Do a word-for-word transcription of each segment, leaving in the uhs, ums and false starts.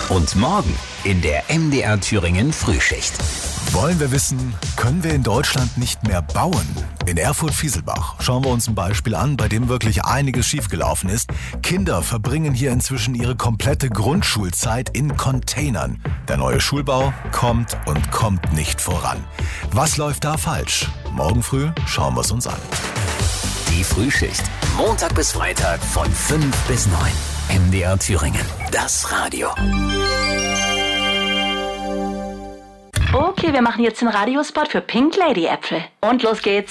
Und morgen in der M D R Thüringen Frühschicht. Wollen wir wissen, können wir in Deutschland nicht mehr bauen? In Erfurt-Fieselbach schauen wir uns ein Beispiel an, bei dem wirklich einiges schiefgelaufen ist. Kinder verbringen hier inzwischen ihre komplette Grundschulzeit in Containern. Der neue Schulbau kommt und kommt nicht voran. Was läuft da falsch? Morgen früh schauen wir es uns an. Die Frühschicht. Montag bis Freitag von fünf bis neun. M D R Thüringen. Das Radio. Okay, wir machen jetzt den Radiospot für Pink Lady Äpfel. Und los geht's.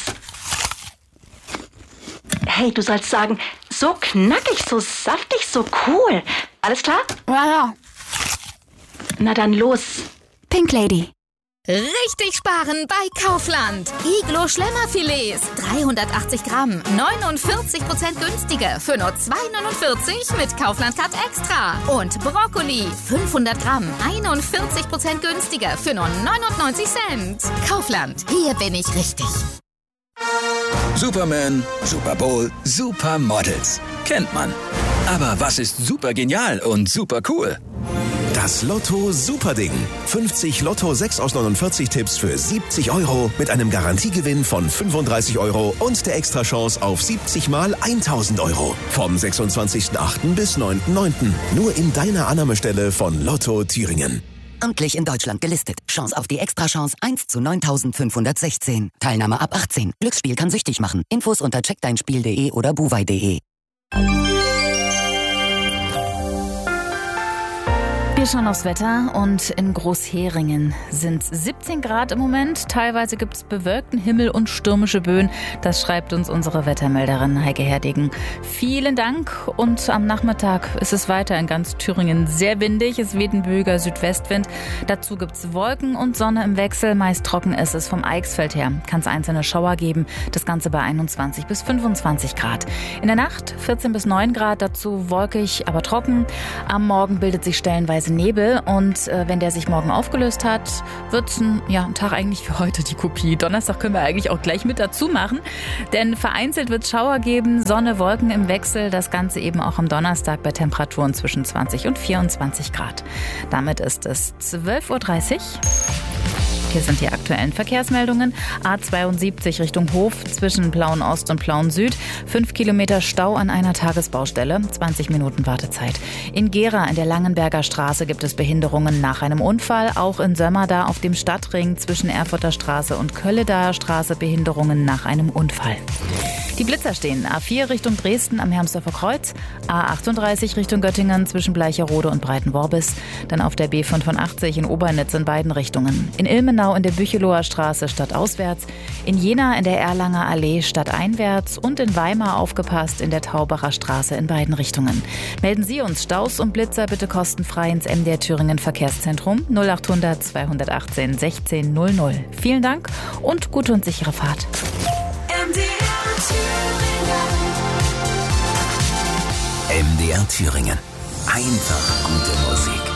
Hey, du sollst sagen, so knackig, so saftig, so cool. Alles klar? Ja, ja. Na dann los. Pink Lady. Richtig sparen bei Kaufland. Iglo Schlemmerfilets, dreihundertachtzig Gramm, neunundvierzig Prozent günstiger für nur zwei neunundvierzig mit Kaufland Card Extra. Und Brokkoli, fünfhundert Gramm, einundvierzig Prozent günstiger für nur neunundneunzig Cent. Kaufland, hier bin ich richtig. Superman, Super Bowl, Supermodels. Kennt man. Aber was ist super genial und super cool? Das Lotto Superding. fünfzig Lotto sechs aus neunundvierzig Tipps für siebzig Euro mit einem Garantiegewinn von fünfunddreißig Euro und der Extrachance auf siebzig mal tausend Euro. Vom sechsundzwanzigsten achten bis neunten neunten Nur in deiner Annahmestelle von Lotto Thüringen. Amtlich in Deutschland gelistet. Chance auf die Extrachance eins zu neuntausendfünfhundertsechzehn. Teilnahme ab achtzehn. Glücksspiel kann süchtig machen. Infos unter check dein spiel punkt de oder buwei punkt de. Wir schauen aufs Wetter und in Großheringen sind siebzehn Grad im Moment. Teilweise gibt es bewölkten Himmel und stürmische Böen. Das schreibt uns unsere Wettermelderin Heike Herdegen. Vielen Dank und am Nachmittag ist es weiter in ganz Thüringen sehr windig. Es weht ein böiger Südwestwind. Dazu gibt es Wolken und Sonne im Wechsel. Meist trocken ist es vom Eichsfeld her. Kann es einzelne Schauer geben. Das Ganze bei einundzwanzig bis fünfundzwanzig Grad. In der Nacht vierzehn bis neun Grad. Dazu wolkig, aber trocken. Am Morgen bildet sich stellenweise Nebel und äh, wenn der sich morgen aufgelöst hat, wird es ein, ja, ein Tag eigentlich für heute die Kopie. Donnerstag können wir eigentlich auch gleich mit dazu machen, denn vereinzelt wird es Schauer geben, Sonne, Wolken im Wechsel, das Ganze eben auch am Donnerstag bei Temperaturen zwischen zwanzig und vierundzwanzig Grad. Damit ist es zwölf Uhr dreißig. Hier sind die aktuellen Verkehrsmeldungen. A zweiundsiebzig Richtung Hof zwischen Plauen Ost und Plauen Süd. Fünf Kilometer Stau an einer Tagesbaustelle. zwanzig Minuten Wartezeit. In Gera in der Langenberger Straße gibt es Behinderungen nach einem Unfall. Auch in Sömmerda auf dem Stadtring zwischen Erfurter Straße und Kölledaer Straße Behinderungen nach einem Unfall. Die Blitzer stehen A vier Richtung Dresden am Hermsdorfer Kreuz, A achtunddreißig Richtung Göttingen zwischen Bleicherode und Breitenworbis, dann auf der B fünfundachtzig in Obernitz in beiden Richtungen, in Ilmenau in der Bücheloher Straße stadtauswärts, in Jena in der Erlanger Allee stadteinwärts und in Weimar aufgepasst in der Taubacher Straße in beiden Richtungen. Melden Sie uns Staus und Blitzer bitte kostenfrei ins M D R Thüringen Verkehrszentrum null achthundert zweihundertachtzehn sechzehn null null. Vielen Dank und gute und sichere Fahrt. M D R Thüringen. Einfach gute Musik.